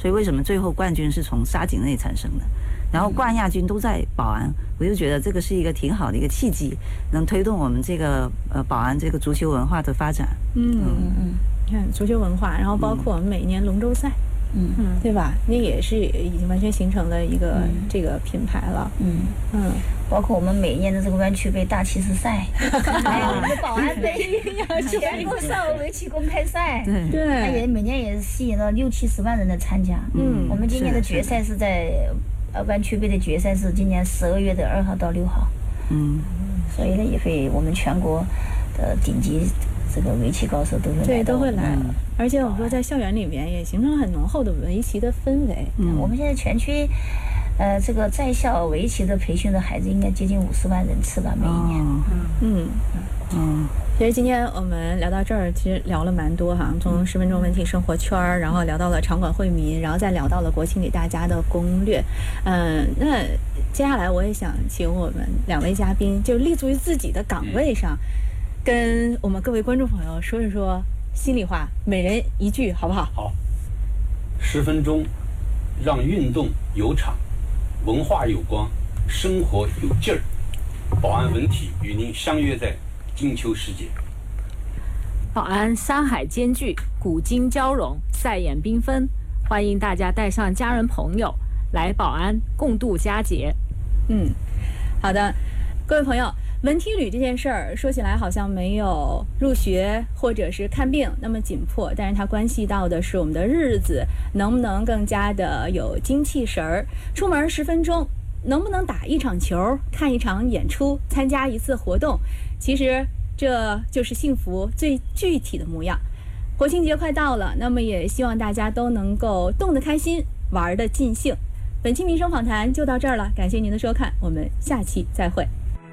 所以为什么最后冠军是从沙井内产生的，然后冠亚军都在宝安，我就觉得这个是一个挺好的一个契机，能推动我们这个宝安这个足球文化的发展。 你看足球文化，然后包括我们每年龙舟赛。对吧？那也是已经完全形成了一个这个品牌了。 包括我们每年的这个湾区杯大骑士赛，还有我们的宝安杯，全国少儿围棋公开赛， 对， 它也每年也是吸引了60-70万人的参加。我们今年的决赛是在湾区杯的决赛是今年12月2号到6号。所以呢，也会我们全国的顶级这个围棋高手都会来。 而且我们说在校园里面也形成了很浓厚的围棋的氛围。 我们现在全区这个在校围棋的培训的孩子应该接近50万人次吧，每一年。 其实今天我们聊到这儿，其实聊了蛮多哈，从10分钟文体生活圈，然后聊到了场馆惠民，然后再聊到了国庆给大家的攻略。那接下来我也想请我们2位嘉宾，就立足于自己的岗位上，跟我们各位观众朋友说一说心里话，每人一句，好不好？ 好。10分钟，让运动有场，文化有光，生活有劲儿。宝安文体与您相约在金秋世界。 宝安山海兼具，古今交融，赛演缤纷，欢迎大家带上家人朋友来宝安共度佳节。 好的，各位朋友。文体旅这件事儿说起来好像没有入学或者是看病那么紧迫，但是它关系到的是我们的日子能不能更加的有精气神儿。出门10分钟，能不能打一场球，看一场演出，参加一次活动，其实这就是幸福最具体的模样。国庆节快到了，那么也希望大家都能够动得开心，玩得尽兴。本期民生访谈就到这儿了，感谢您的收看，我们下期再会。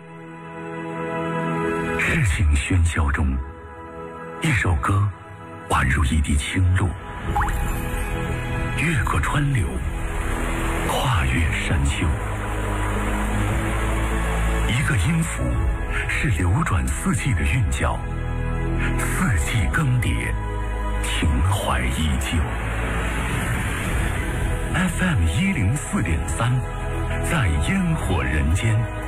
事情喧嚣中，一首歌宛如一滴清露，越过川流，跨越山丘。一个音符是流转四季的韵脚，四季更迭，情怀依旧。FM104.3，在烟火人间。